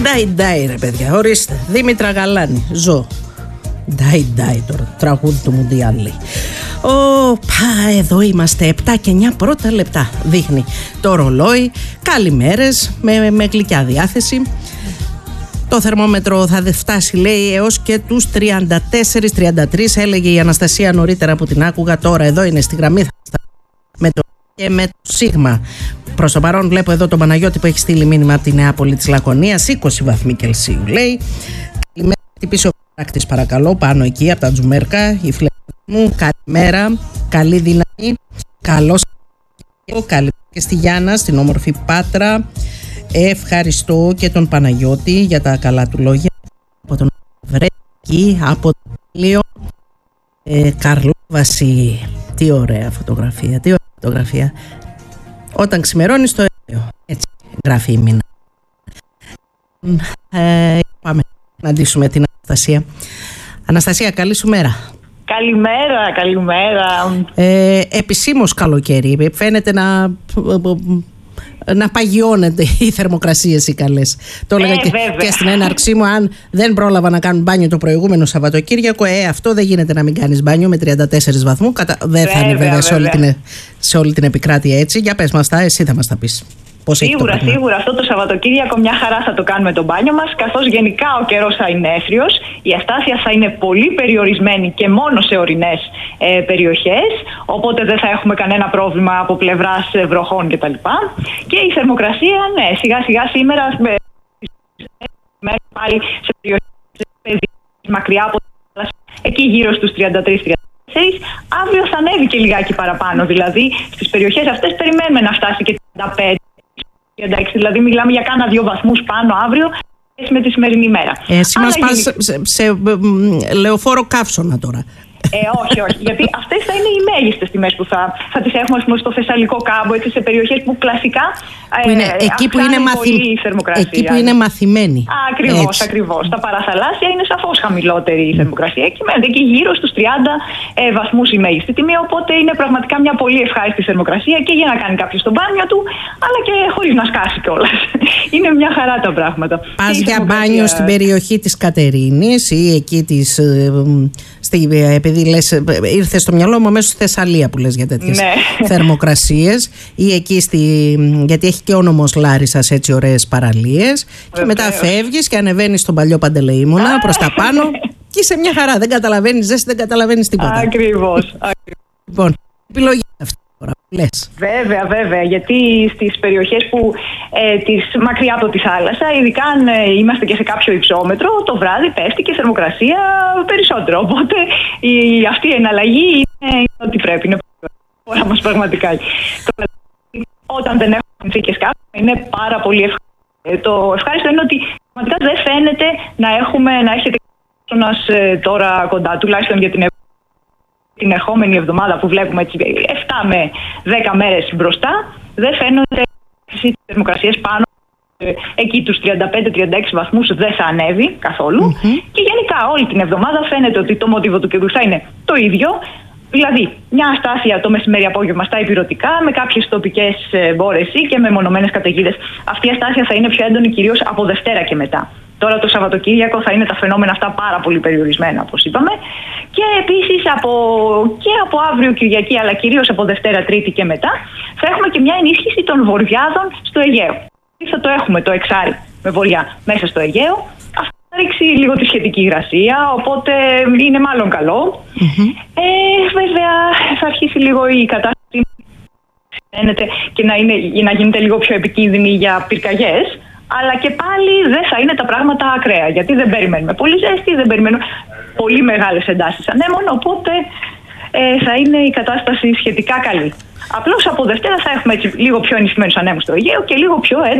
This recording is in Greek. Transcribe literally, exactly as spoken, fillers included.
Ντάι ντάι ρε παιδιά, ορίστε. Δήμητρα Γαλάνη, ζω. Ντάι ντάι τώρα, τραγούδι του Μουντιάλ λέει. Ω, πα, εδώ είμαστε, επτά και εννιά πρώτα λεπτά δείχνει το ρολόι. Καλημέρες, με, με γλυκιά διάθεση. Το θερμόμετρο θα φτάσει λέει έως και τους τριάντα τέσσερα τριάντα τρία, έλεγε η Αναστασία νωρίτερα που την άκουγα. Τώρα εδώ είναι στη γραμμή, θα με το και με το Σίγμα. Προς το παρόν βλέπω εδώ τον Παναγιώτη που έχει στείλει μήνυμα από τη Νεάπολη της Λακωνίας, είκοσι βαθμοί Κελσίου λέει. Καλημέρα, χτυπήσει ο πράκτης παρακαλώ πάνω εκεί από τα Τζουμέρκα, η φίλη μου. Καλημέρα, καλή δύναμη, καλώς καλημέρα και στη Γιάννα, στην όμορφη Πάτρα. Ευχαριστώ και τον Παναγιώτη για τα καλά του λόγια. Από τον Βρέκη, από το Λίο ε, Καρλόβαση. Τι ωραία φωτογραφία, τι ωραία φωτογραφία. Όταν ξημερώνει στο Αίγαιο. Έτσι γράφει η μήνα. Ε, πάμε να αντίσουμε την Αναστασία. Αναστασία, καλή σου μέρα. Καλημέρα, καλημέρα. Ε, επισήμως καλοκαίρι. Φαίνεται να... να παγιώνεται οι θερμοκρασίες οι καλές. Το έλεγα ε, και, και στην έναρξή μου, αν δεν πρόλαβα να κάνουν μπάνιο το προηγούμενο Σαββατοκύριακο, ε, αυτό δεν γίνεται να μην κάνεις μπάνιο με τριάντα τέσσερα βαθμούς. Κατα... Δεν βέβαια, θα είναι βέβαια, βέβαια. Σε, όλη την, σε όλη την επικράτεια έτσι. Για πες μας τα, εσύ θα μας τα πεις. Πώς σίγουρα, σίγουρα. Αυτό το Σαββατοκύριακο μια χαρά θα το κάνουμε το μπάνιο μας, καθώς γενικά ο καιρός θα είναι έθριος, η αστάθεια θα είναι πολύ περιορισμένη και μόνο σε ορεινές ε, περιοχές, οπότε δεν θα έχουμε κανένα πρόβλημα από πλευράς βροχών κτλ. Και η θερμοκρασία, ναι, σιγά σιγά σήμερα πάλι σε περιοχές μακριά από εκεί γύρω στους τριάντα τρία τριάντα τέσσερα. Αύριο θα ανέβει και λιγάκι παραπάνω, δηλαδή στις περιοχές αυτές περιμένουμε να φτάσει και τριάντα πέντε. Εντάξει, δηλαδή μιλάμε για κάνα δύο βαθμούς πάνω αύριο με τη σημερινή ημέρα. Εσύ μας πας σε, σε, σε λεωφόρο καύσωνα τώρα. Ε, όχι, όχι. Γιατί αυτές θα είναι οι μέγιστες τιμές που θα, θα τις έχουμε, ας πούμε, στο Θεσσαλικό κάμπο, έτσι, σε περιοχές που κλασικά που είναι, ε, εκεί, που είναι μαθη... η θερμοκρασία. Εκεί που είναι μαθημένοι. Ακριβώς, ακριβώς. Τα παραθαλάσσια είναι σαφώς χαμηλότερη η θερμοκρασία. Εκεί μένετε εκεί γύρω στους τριάντα ε, βαθμούς η μέγιστη τιμή. Οπότε είναι πραγματικά μια πολύ ευχάριστη θερμοκρασία και για να κάνει κάποιος το μπάνιο του, αλλά και χωρίς να σκάσει κιόλας. Είναι μια χαρά τα πράγματα. Πας για θερμοκρασία... μπάνιο στην περιοχή της Κατερίνης ή εκεί της. Στη, επειδή λες, ήρθε στο μυαλό μου αμέσως στη Θεσσαλία που λες για τέτοιες ναι. θερμοκρασίες ή εκεί στη, γιατί έχει και ο νομός Λάρισσας έτσι ωραίες παραλίες. Και μετά φεύγεις και ανεβαίνεις στον παλιό Παντελεήμονα προς τα πάνω και είσαι μια χαρά, δεν καταλαβαίνεις ζέστη, δεν καταλαβαίνεις τίποτα. Ακριβώς. Λοιπόν, επιλογή αυτή. Λες. Βέβαια, βέβαια, γιατί στις περιοχές που ε, τις, μακριά από τη θάλασσα, ειδικά αν ε, είμαστε και σε κάποιο υψόμετρο, το βράδυ πέφτει και θερμοκρασία περισσότερο. Οπότε η, αυτή η εναλλαγή είναι, είναι ό,τι πρέπει. Είναι ώρα μας πραγματικά. Όταν δεν έχουμε συνθήκες κάπου, είναι πάρα πολύ ευχάριστο. Το ευχάριστο είναι ότι πραγματικά δεν φαίνεται να έχουμε να έχετε ένας ε, τώρα κοντά, τουλάχιστον για την την ερχόμενη εβδομάδα που βλέπουμε έτσι επτά με δέκα μέρες μπροστά, δεν φαίνονται οι θερμοκρασίες πάνω εκεί τους τριάντα πέντε τριάντα έξι βαθμούς δεν θα ανέβει καθόλου. Mm-hmm. Και γενικά όλη την εβδομάδα φαίνεται ότι το μοτίβο του καιρού θα είναι το ίδιο. Δηλαδή, μια αστάθεια το μεσημέρι απόγευμα στα ηπειρωτικά, με κάποιες τοπικές μπόρες και με μονομένες καταιγίδες. Αυτή η αστάθεια θα είναι πιο έντονη κυρίως από Δευτέρα και μετά. Τώρα το Σαββατοκύριακο θα είναι τα φαινόμενα αυτά πάρα πολύ περιορισμένα, όπως είπαμε. Και επίσης από, και από αύριο Κυριακή, αλλά κυρίως από Δευτέρα, Τρίτη και μετά, θα έχουμε και μια ενίσχυση των βοριάδων στο Αιγαίο. Θα το έχουμε το εξάρι με βοριά μέσα στο Αιγαίο. Αυτό θα ρίξει λίγο τη σχετική υγρασία, οπότε είναι μάλλον καλό. Mm-hmm. Ε, βέβαια θα αρχίσει λίγο η κατάσταση και να, είναι, να γίνεται λίγο πιο επικίνδυνη για πυρκαγιές. Αλλά και πάλι δεν θα είναι τα πράγματα ακραία, γιατί δεν περιμένουμε πολύ ζέστη, δεν περιμένουμε πολύ μεγάλες εντάσεις ανέμων, οπότε ε, θα είναι η κατάσταση σχετικά καλή. Απλώς από Δευτέρα θα έχουμε έτσι λίγο πιο ενισχυμένους ανέμους στο Αιγαίο και λίγο πιο έντονο